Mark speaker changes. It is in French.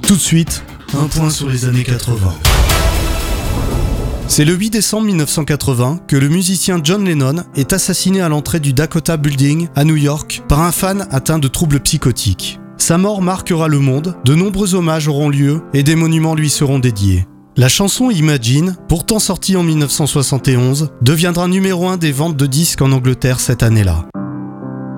Speaker 1: Tout de suite, un point sur les années 80. C'est le 8 décembre 1980 que le musicien John Lennon est assassiné à l'entrée du Dakota Building à New York par un fan atteint de troubles psychotiques. Sa mort marquera le monde, de nombreux hommages auront lieu et des monuments lui seront dédiés. La chanson Imagine, pourtant sortie en 1971, deviendra numéro 1 des ventes de disques en Angleterre cette année-là.